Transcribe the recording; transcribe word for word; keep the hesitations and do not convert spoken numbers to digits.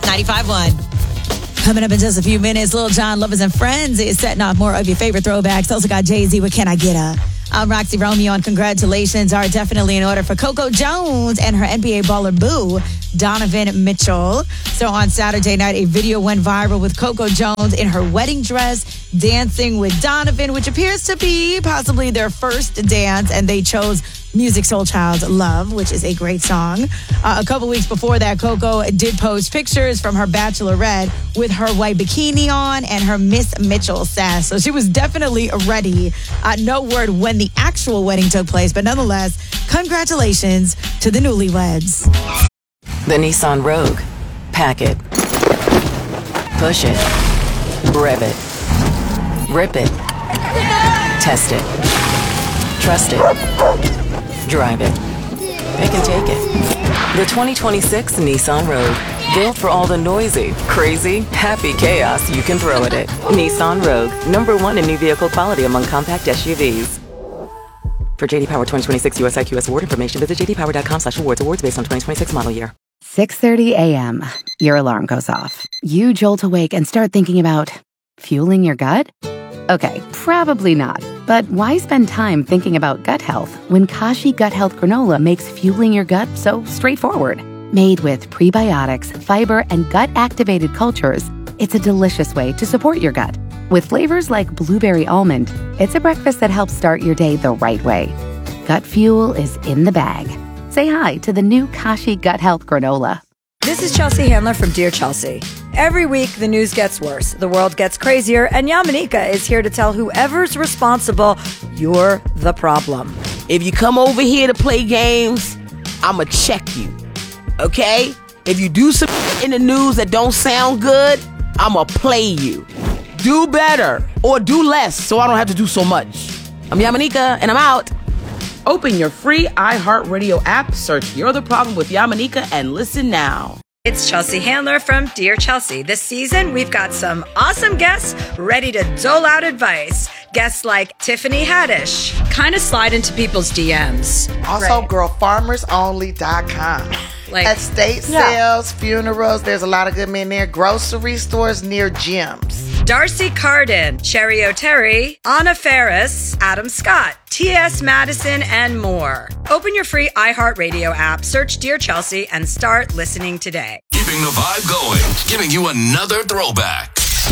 ninety-five point one. Coming up in just a few minutes, Lil Jon, Lovers and Friends is setting off more of your favorite throwbacks. Also got Jay-Z with Can I Get Her? I'm Roxy Romeo, and congratulations are definitely in order for Coco Jones and her N B A baller boo, Donovan Mitchell. So on Saturday night, a video went viral with Coco Jones in her wedding dress dancing with Donovan, which appears to be possibly their first dance, and they chose Musiq Soulchild's Love, which is a great song. Uh, a couple weeks before that, Coco did post pictures from her bachelorette with her white bikini on and her Miss Mitchell sass. So she was definitely ready. Uh, no word when the actual wedding took place, but nonetheless, congratulations to the newlyweds. The Nissan Rogue. Pack it. Push it. Rev it. Rip it. Test it. Trust it. Drive it. Pick and take it. The twenty twenty-six Nissan Rogue. Built for all the noisy, crazy, happy chaos you can throw at it. Nissan Rogue. Number one in new vehicle quality among compact S U Vs. For J D Power twenty twenty-six U S I Q S award information, visit j d power dot com slash awards. Awards based on twenty twenty-six model year. six thirty a.m. Your alarm goes off. You jolt awake and start thinking about fueling your gut? Okay, probably not. But why spend time thinking about gut health when Kashi Gut Health Granola makes fueling your gut so straightforward? Made with prebiotics, fiber, and gut-activated cultures, it's a delicious way to support your gut. With flavors like blueberry almond, it's a breakfast that helps start your day the right way. Gut fuel is in the bag. Say hi to the new Kashi Gut Health Granola. This is Chelsea Handler from Dear Chelsea. Every week, the news gets worse, the world gets crazier, and Yamanika is here to tell whoever's responsible, you're the problem. If you come over here to play games, I'ma check you, okay? If you do some in the news that don't sound good, I'ma play you. Do better or do less so I don't have to do so much. I'm Yamanika, and I'm out. Open your free iHeartRadio app, search You're the Problem with Yamanika, and listen now. It's Chelsea Handler from Dear Chelsea. This season, we've got some awesome guests ready to dole out advice. Guests like Tiffany Haddish. Kind of slide into people's D Ms. Also, right. girl farmers only dot com. Like, estate yeah. sales, funerals, there's a lot of good men there. Grocery stores near gyms. Darcy Carden, Cherry O'Terry, Anna Ferris, Adam Scott, T S Madison, and more. Open your free iHeartRadio app, search Dear Chelsea, and start listening today. Keeping the vibe going, giving you another throwback.